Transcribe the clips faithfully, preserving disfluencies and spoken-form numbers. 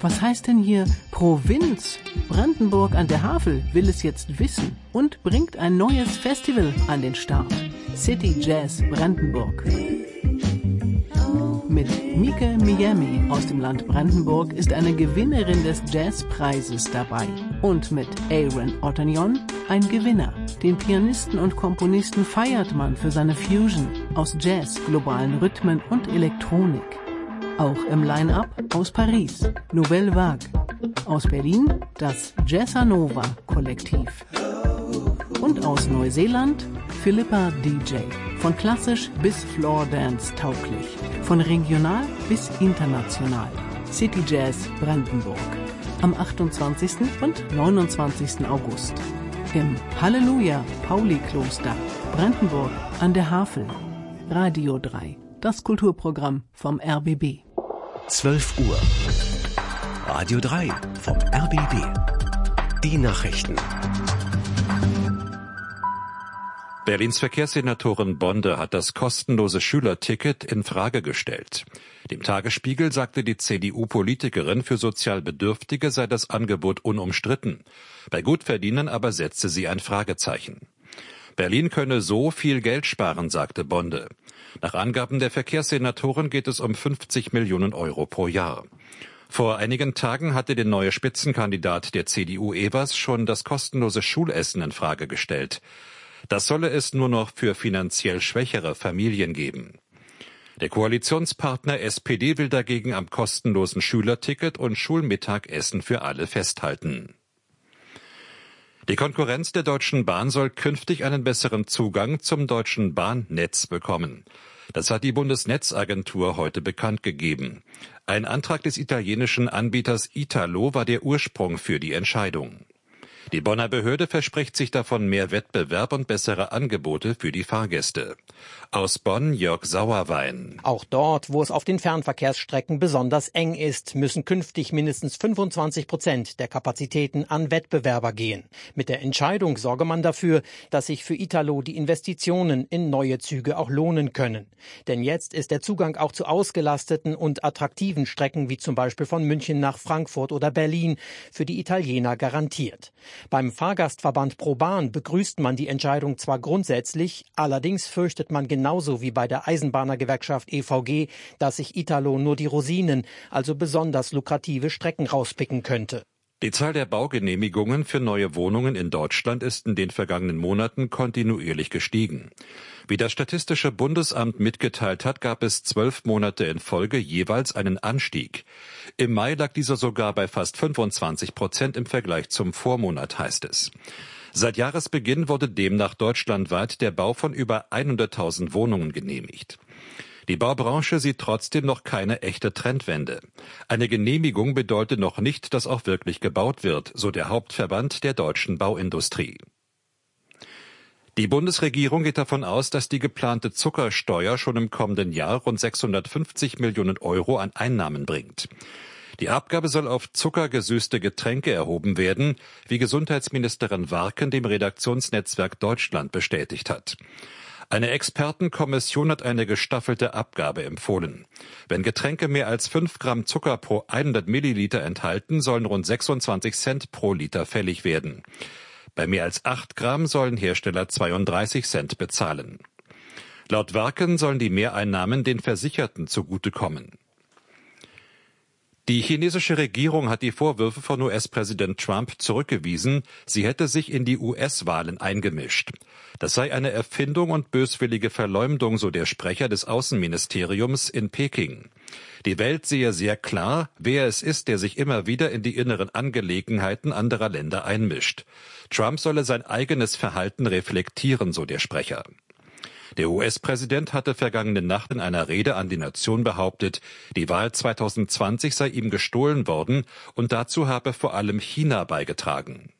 Was heißt denn hier Provinz? Brandenburg an der Havel will es jetzt wissen und bringt ein neues Festival an den Start. City Jazz Brandenburg. Mit Mike Miami aus dem Land Brandenburg ist eine Gewinnerin des Jazzpreises dabei. Und mit Aaron Otanion ein Gewinner. Den Pianisten und Komponisten feiert man für seine Fusion aus Jazz, globalen Rhythmen und Elektronik. Auch im Line-Up aus Paris, Nouvelle Vague. Aus Berlin das Jazzanova Kollektiv. Und aus Neuseeland Philippa D J. Von klassisch bis Floordance tauglich. Von regional bis international. City Jazz Brandenburg. Am achtundzwanzigsten und neunundzwanzigsten August. Im Halleluja Pauli-Kloster, Brandenburg an der Havel. Radio drei, das Kulturprogramm vom R B B. zwölf Uhr. Radio drei vom R B B. Die Nachrichten. Berlins Verkehrssenatorin Bonde hat das kostenlose Schülerticket in Frage gestellt. Dem Tagesspiegel sagte die C D U-Politikerin, für sozial Bedürftige sei das Angebot unumstritten. Bei Gutverdienern aber setzte sie ein Fragezeichen. Berlin könne so viel Geld sparen, sagte Bonde. Nach Angaben der Verkehrssenatorin geht es um fünfzig Millionen Euro pro Jahr. Vor einigen Tagen hatte der neue Spitzenkandidat der C D U Evers schon das kostenlose Schulessen in Frage gestellt. Das solle es nur noch für finanziell schwächere Familien geben. Der Koalitionspartner S P D will dagegen am kostenlosen Schülerticket und Schulmittagessen für alle festhalten. Die Konkurrenz der Deutschen Bahn soll künftig einen besseren Zugang zum deutschen Bahnnetz bekommen. Das hat die Bundesnetzagentur heute bekannt gegeben. Ein Antrag des italienischen Anbieters Italo war der Ursprung für die Entscheidung. Die Bonner Behörde verspricht sich davon mehr Wettbewerb und bessere Angebote für die Fahrgäste. Aus Bonn Jörg Sauerwein. Auch dort, wo es auf den Fernverkehrsstrecken besonders eng ist, müssen künftig mindestens fünfundzwanzig Prozent der Kapazitäten an Wettbewerber gehen. Mit der Entscheidung sorge man dafür, dass sich für Italo die Investitionen in neue Züge auch lohnen können. Denn jetzt ist der Zugang auch zu ausgelasteten und attraktiven Strecken wie zum Beispiel von München nach Frankfurt oder Berlin für die Italiener garantiert. Beim Fahrgastverband ProBahn begrüßt man die Entscheidung zwar grundsätzlich, allerdings fürchtet man genauso wie bei der Eisenbahnergewerkschaft E V G, dass sich Italo nur die Rosinen, also besonders lukrative Strecken rauspicken könnte. Die Zahl der Baugenehmigungen für neue Wohnungen in Deutschland ist in den vergangenen Monaten kontinuierlich gestiegen. Wie das Statistische Bundesamt mitgeteilt hat, gab es zwölf Monate in Folge jeweils einen Anstieg. Im Mai lag dieser sogar bei fast fünfundzwanzig Prozent im Vergleich zum Vormonat, heißt es. Seit Jahresbeginn wurde demnach deutschlandweit der Bau von über hunderttausend Wohnungen genehmigt. Die Baubranche sieht trotzdem noch keine echte Trendwende. Eine Genehmigung bedeutet noch nicht, dass auch wirklich gebaut wird, so der Hauptverband der deutschen Bauindustrie. Die Bundesregierung geht davon aus, dass die geplante Zuckersteuer schon im kommenden Jahr rund sechshundertfünfzig Millionen Euro an Einnahmen bringt. Die Abgabe soll auf zuckergesüßte Getränke erhoben werden, wie Gesundheitsministerin Warken dem Redaktionsnetzwerk Deutschland bestätigt hat. Eine Expertenkommission hat eine gestaffelte Abgabe empfohlen. Wenn Getränke mehr als fünf Gramm Zucker pro hundert Milliliter enthalten, sollen rund sechsundzwanzig Cent pro Liter fällig werden. Bei mehr als acht Gramm sollen Hersteller zweiunddreißig Cent bezahlen. Laut Warken sollen die Mehreinnahmen den Versicherten zugutekommen. Die chinesische Regierung hat die Vorwürfe von U S-Präsident Trump zurückgewiesen, sie hätte sich in die U S-Wahlen eingemischt. Das sei eine Erfindung und böswillige Verleumdung, so der Sprecher des Außenministeriums in Peking. Die Welt sehe sehr klar, wer es ist, der sich immer wieder in die inneren Angelegenheiten anderer Länder einmischt. Trump solle sein eigenes Verhalten reflektieren, so der Sprecher. Der U S-Präsident hatte vergangene Nacht in einer Rede an die Nation behauptet, die Wahl zweitausendzwanzig sei ihm gestohlen worden und dazu habe vor allem China beigetragen.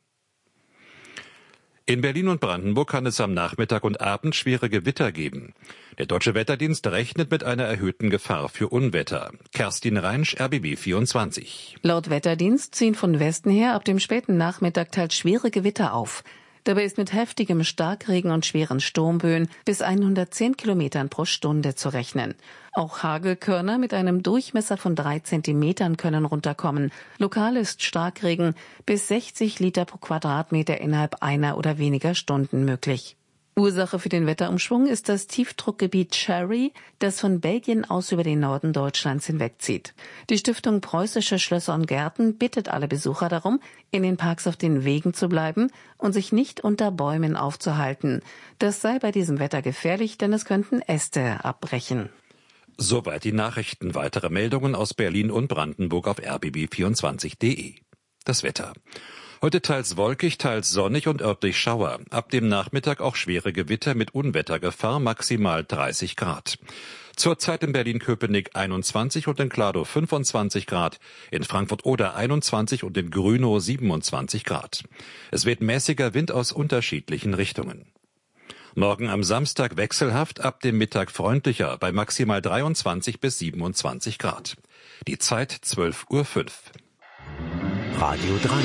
In Berlin und Brandenburg kann es am Nachmittag und Abend schwere Gewitter geben. Der Deutsche Wetterdienst rechnet mit einer erhöhten Gefahr für Unwetter. Kerstin Reinsch, R B B vierundzwanzig. Laut Wetterdienst ziehen von Westen her ab dem späten Nachmittag teils schwere Gewitter auf. Dabei ist mit heftigem Starkregen und schweren Sturmböen bis hundertzehn Kilometern pro Stunde zu rechnen. Auch Hagelkörner mit einem Durchmesser von drei Zentimetern können runterkommen. Lokal ist Starkregen bis sechzig Liter pro Quadratmeter innerhalb einer oder weniger Stunden möglich. Ursache für den Wetterumschwung ist das Tiefdruckgebiet Cherry, das von Belgien aus über den Norden Deutschlands hinwegzieht. Die Stiftung Preußische Schlösser und Gärten bittet alle Besucher darum, in den Parks auf den Wegen zu bleiben und sich nicht unter Bäumen aufzuhalten. Das sei bei diesem Wetter gefährlich, denn es könnten Äste abbrechen. Soweit die Nachrichten. Weitere Meldungen aus Berlin und Brandenburg auf r b b vierundzwanzig punkt de. Das Wetter. Heute teils wolkig, teils sonnig und örtlich Schauer. Ab dem Nachmittag auch schwere Gewitter mit Unwettergefahr, maximal dreißig Grad. Zurzeit in Berlin-Köpenick einundzwanzig und in Kladow fünfundzwanzig Grad, in Frankfurt-Oder einundzwanzig und in Grünow siebenundzwanzig Grad. Es weht mäßiger Wind aus unterschiedlichen Richtungen. Morgen am Samstag wechselhaft, ab dem Mittag freundlicher, bei maximal dreiundzwanzig bis siebenundzwanzig Grad. Die Zeit zwölf Uhr fünf. Radio drei.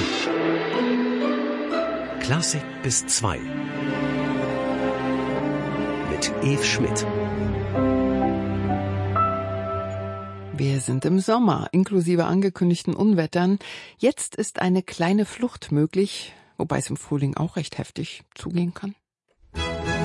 Klassik bis zwei. Mit Eve Schmidt. Wir sind im Sommer, inklusive angekündigten Unwettern. Jetzt ist eine kleine Flucht möglich, wobei es im Frühling auch recht heftig zugehen kann.